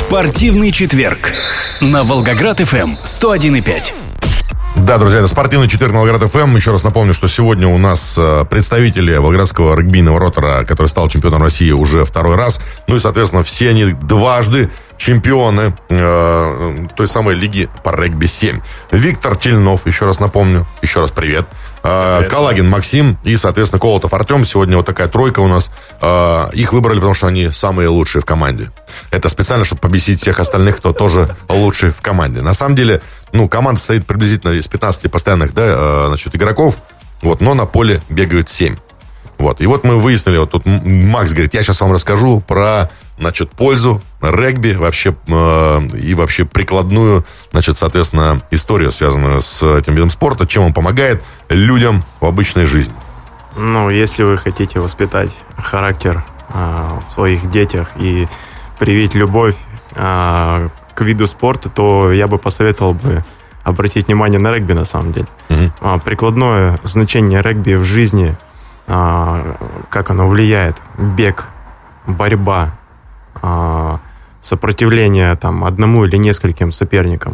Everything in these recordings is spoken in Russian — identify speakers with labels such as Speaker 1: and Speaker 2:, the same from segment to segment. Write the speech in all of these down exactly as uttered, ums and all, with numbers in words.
Speaker 1: Спортивный четверг на Волгоград-ФМ сто один и пять.
Speaker 2: Да, друзья, это спортивный четверг на Волгоград-ФМ. Еще раз напомню, что сегодня у нас представители Волгоградского регбийного ротора, который стал чемпионом России уже второй раз. Ну и, соответственно, все они дважды чемпионы э, той самой лиги по регби семь. Виктор Тельнов, еще раз напомню, еще раз привет. Э, Калагин Максим и, соответственно, Колотов Артем. Сегодня вот такая тройка у нас. Э, их выбрали, потому что они самые лучшие в команде. Это специально, чтобы побесить всех остальных, кто тоже лучший в команде. На самом деле, ну, команда состоит приблизительно из пятнадцати постоянных, да, э, значит, игроков, вот, но на поле бегают семь. Вот. И вот мы выяснили, вот тут Макс говорит, я сейчас вам расскажу про, значит, пользу регби вообще э, и вообще прикладную, значит, соответственно, историю, связанную с этим видом спорта, чем он помогает людям в обычной жизни.
Speaker 3: Ну, если вы хотите воспитать характер э, в своих детях и привить любовь э, к виду спорта, то я бы посоветовал бы обратить внимание на регби на самом деле. Uh-huh. А, прикладное значение регби в жизни, а, как оно влияет, бег, борьба, а, сопротивление там, одному или нескольким соперникам.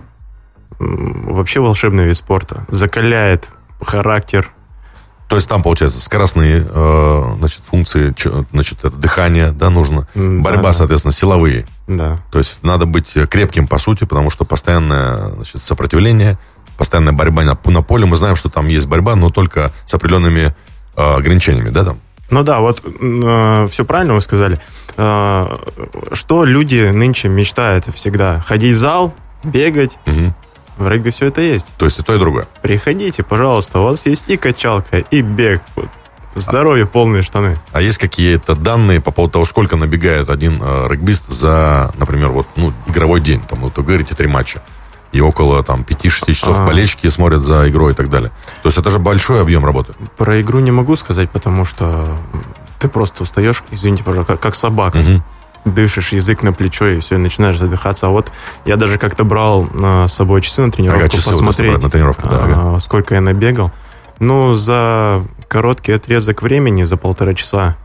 Speaker 3: Вообще волшебный вид спорта. Закаляет характер.
Speaker 2: То есть там, получается, скоростные э, значит, функции, значит, это дыхание, да, нужно. Борьба, да, соответственно, силовые.
Speaker 3: Да.
Speaker 2: То есть надо быть крепким, по сути, потому что постоянное, значит, сопротивление, постоянная борьба на, на поле. Мы знаем, что там есть борьба, но только с определенными э, ограничениями, да, там?
Speaker 3: Ну да, вот э, все правильно вы сказали. Э, что люди нынче мечтают всегда? Ходить в зал, бегать.
Speaker 2: Угу.
Speaker 3: В регби все это есть.
Speaker 2: То есть и то, и другое.
Speaker 3: Приходите, пожалуйста, у вас есть и качалка, и бег. Здоровье, а, полные штаны.
Speaker 2: А есть какие-то данные по поводу того, сколько набегает один э, регбист за, например, вот, ну, игровой день? Там, вот вы говорите, три матча. И около там пяти-шести часов а... болельщики смотрят за игрой и так далее. То есть это же большой объем работы.
Speaker 3: Про игру не могу сказать, потому что ты просто устаешь, извините, пожалуйста, как, как собака. Угу. Дышишь, язык на плечо, и все, и начинаешь задыхаться. А вот я даже как-то брал с собой часы на тренировку, ага, часы посмотреть,
Speaker 2: на тренировку, да, ага.
Speaker 3: сколько я набегал. Ну, за короткий отрезок времени, за полтора часа,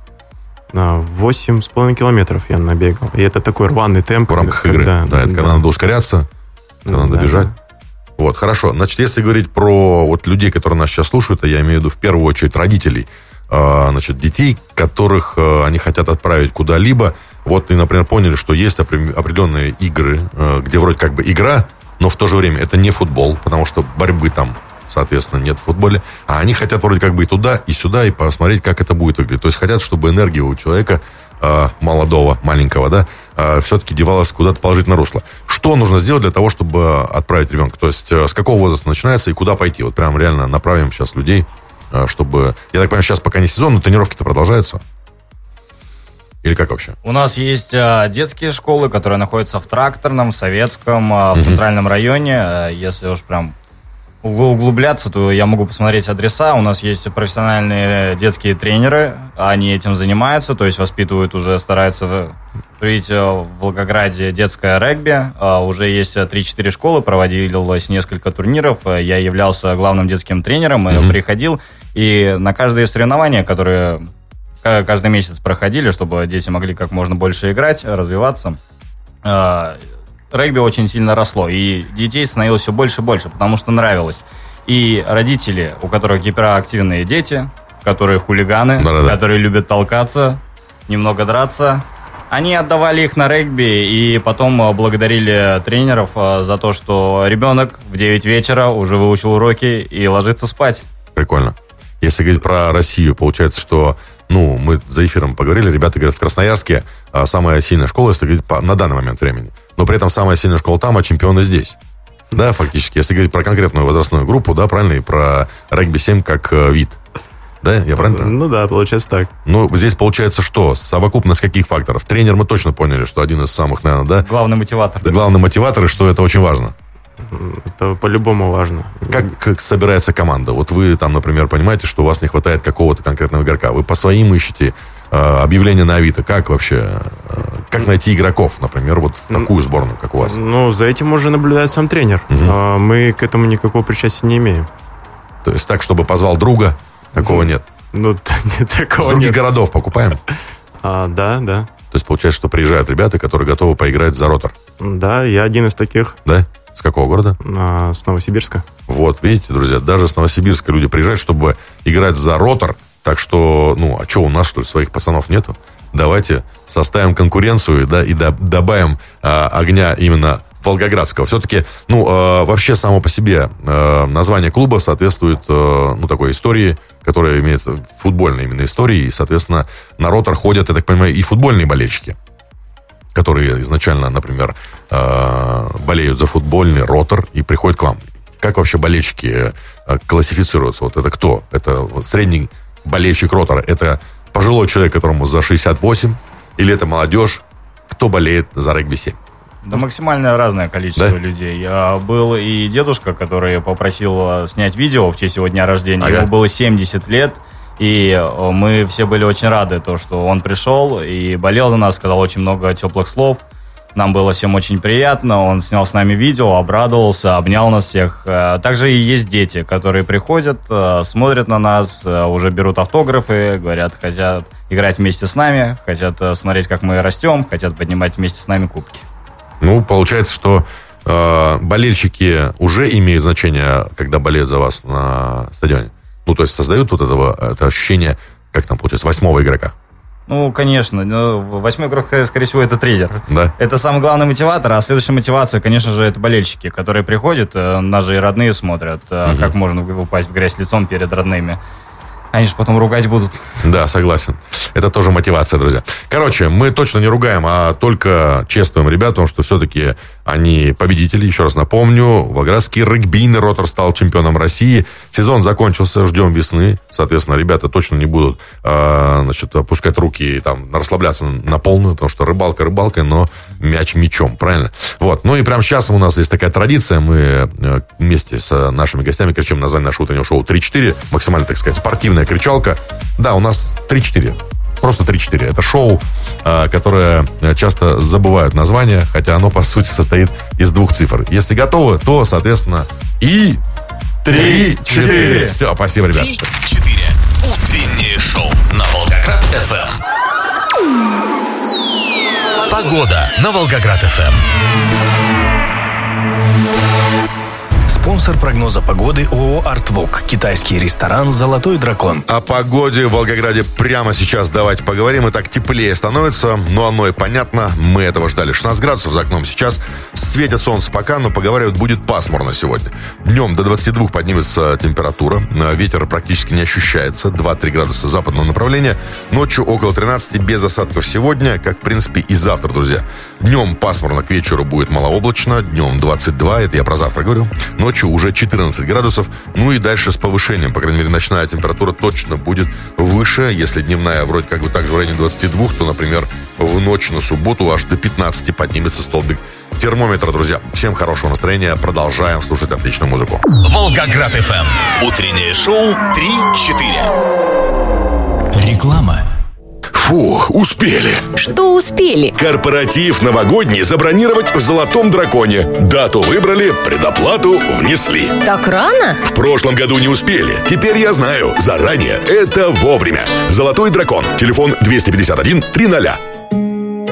Speaker 3: восемь с половиной километров я набегал. И это такой рваный темп.
Speaker 2: В рамках когда, игры, да, да, это да. Когда надо ускоряться, когда да, надо бежать. Да. Вот, хорошо. Значит, если говорить про вот людей, которые нас сейчас слушают, я имею в виду в первую очередь родителей, значит, детей, которых они хотят отправить куда-либо. Вот, и, например, поняли, что есть определенные игры, где вроде как бы игра, но в то же время это не футбол, потому что борьбы там, соответственно, нет в футболе. А они хотят вроде как бы и туда, и сюда, и посмотреть, как это будет выглядеть. То есть хотят, чтобы энергия у человека молодого, маленького, да, все-таки девалась куда-то положительное русло. Что нужно сделать для того, чтобы отправить ребенка? То есть с какого возраста начинается и куда пойти? Вот прям реально направим сейчас людей, чтобы... Я так понимаю, сейчас пока не сезон, но тренировки-то продолжаются. Или как вообще?
Speaker 4: У нас есть а, детские школы, которые находятся в Тракторном, в Советском, а, в mm-hmm. Центральном районе. А, если уж прям углубляться, то я могу посмотреть адреса. У нас есть профессиональные детские тренеры, они этим занимаются, то есть воспитывают уже, стараются привить в Волгограде детское регби. А, уже есть три-четыре школы, проводилось несколько турниров. Я являлся главным детским тренером, и mm-hmm. приходил. И на каждое соревнование, которые... каждый месяц проходили, чтобы дети могли как можно больше играть, развиваться. Регби очень сильно росло, и детей становилось все больше и больше, потому что нравилось. И родители, у которых гиперактивные дети, которые хулиганы, Да-да-да. которые любят толкаться, немного драться, они отдавали их на регби, и потом благодарили тренеров за то, что ребенок в девять вечера уже выучил уроки и ложится спать.
Speaker 2: Прикольно. Если говорить про Россию, получается, что ну, мы за эфиром поговорили, ребята говорят, в Красноярске а, самая сильная школа, если говорить по, на данный момент времени. Но при этом самая сильная школа там, а чемпионы здесь. Да, фактически. Если говорить про конкретную возрастную группу, да, правильно, и про регби семь как э, вид. Да, я правильно?
Speaker 3: Ну да, получается так.
Speaker 2: Ну, здесь получается что? Совокупность каких факторов? Тренер мы точно поняли, что один из самых, наверное, да?
Speaker 4: Главный мотиватор.
Speaker 2: Главный мотиватор, и что это очень важно.
Speaker 3: Это по-любому важно.
Speaker 2: Как, как собирается команда? Вот вы там, например, понимаете, что у вас не хватает какого-то конкретного игрока. Вы по своим ищете э, объявление на Авито. Как вообще? Э, как найти игроков, например, вот в такую сборную, как у вас?
Speaker 3: Ну, за этим уже наблюдает сам тренер. Угу. А мы к этому никакого причастия не имеем.
Speaker 2: То есть так, чтобы позвал друга, такого нет?
Speaker 3: Ну, такого нет.
Speaker 2: С других городов покупаем?
Speaker 3: А, да, да.
Speaker 2: То есть получается, что приезжают ребята, которые готовы поиграть за «Ротор».
Speaker 3: Да, я один из таких.
Speaker 2: Да? С какого города?
Speaker 3: А, с Новосибирска.
Speaker 2: Вот, видите, друзья, даже с Новосибирска люди приезжают, чтобы играть за «Ротор». Так что, ну, а что, у нас, что ли, своих пацанов нету? Давайте составим конкуренцию, да, и до, добавим а, огня именно волгоградского. Все-таки, ну, э, вообще само по себе э, название клуба соответствует, э, ну, такой истории, которая имеет футбольной именно истории, и, соответственно, на «Ротор» ходят, я так понимаю, и футбольные болельщики, которые изначально, например, э, болеют за футбольный «Ротор» и приходят к вам. Как вообще болельщики э, классифицируются? Вот это кто? Это средний болельщик «Ротора»? Это пожилой человек, которому за шестьдесят восемь? Или это молодежь? Кто болеет за регби семь?
Speaker 4: Да максимально разное количество
Speaker 2: Да?
Speaker 4: людей. А, Был и дедушка, который попросил снять видео в честь его дня рождения.
Speaker 2: Ага.
Speaker 4: Ему было семьдесят лет. И мы все были очень рады, то, что он пришел и болел за нас, сказал очень много теплых слов. Нам было всем очень приятно. Он снял с нами видео, обрадовался, обнял нас всех. Также и есть дети, которые приходят, смотрят на нас, уже берут автографы, говорят, хотят играть вместе с нами, хотят смотреть, как мы растем, хотят поднимать вместе с нами кубки.
Speaker 2: Ну, получается, что э, болельщики уже имеют значение, когда болеют за вас на стадионе. Ну, то есть создают вот этого, это ощущение, как там получается, восьмого игрока.
Speaker 4: Ну, конечно. Ну, восьмой игрок, скорее всего, это тренер.
Speaker 2: Да.
Speaker 4: Это самый главный мотиватор. А следующая мотивация, конечно же, это болельщики, которые приходят, э, нас же и родные смотрят, э,
Speaker 2: Угу.
Speaker 4: как можно упасть в грязь лицом перед родными. Они же потом ругать будут.
Speaker 2: Да, согласен. Это тоже мотивация, друзья. Короче, мы точно не ругаем, а только чествуем ребят, потому что все-таки они победители. Еще раз напомню, волгоградский регбийный «Ротор» стал чемпионом России. Сезон закончился, ждем весны. Соответственно, ребята точно не будут э, значит, опускать руки и там расслабляться на полную, потому что рыбалка рыбалкой, но мяч мячом, правильно? Вот. Ну и прямо сейчас у нас есть такая традиция. Мы э, вместе с нашими гостями кричим название нашего утреннего шоу три-четыре. Максимально, так сказать, спортивная кричалка. Да, у нас три-четыре. Просто три-четыре. Это шоу, э, которое часто забывают название, хотя оно, по сути, состоит из двух цифр. Если готовы, то, соответственно, и... Три-четыре. Все, спасибо, ребят.
Speaker 1: Три-четыре. Утреннее шоу на Волгоград-эф эм. Погода на Волгоград-эф эм. Спонсор прогноза погоды ООО «Артвок». Китайский ресторан «Золотой дракон».
Speaker 2: О погоде в Волгограде прямо сейчас давайте поговорим. И так теплее становится, но оно и понятно. Мы этого ждали. шестнадцать градусов за окном сейчас. Светит солнце пока, но, поговаривают, будет пасмурно сегодня. Днем до двадцати двух поднимется температура. Ветер практически не ощущается. два-три градуса западного направления. Ночью около тринадцати, без осадков сегодня, как, в принципе, и завтра, друзья. Днем пасмурно, к вечеру будет малооблачно. Днем двадцать два, это я про завтра говорю. Ночью уже четырнадцать градусов. Ну и дальше с повышением. По крайней мере, ночная температура точно будет выше. Если дневная вроде как бы также в районе двадцати двух, то, например, в ночь на субботу аж до пятнадцати поднимется столбик термометра, друзья. Всем хорошего настроения. Продолжаем слушать отличную музыку.
Speaker 1: Волгоград-эф эм. Утреннее шоу три-четыре. Реклама.
Speaker 5: Фух, успели.
Speaker 6: Что успели?
Speaker 5: Корпоратив новогодний забронировать в «Золотом драконе». Дату выбрали, предоплату внесли.
Speaker 6: Так рано?
Speaker 5: В прошлом году не успели. Теперь я знаю. Заранее. Это вовремя. «Золотой дракон». Телефон двести пятьдесят один триста.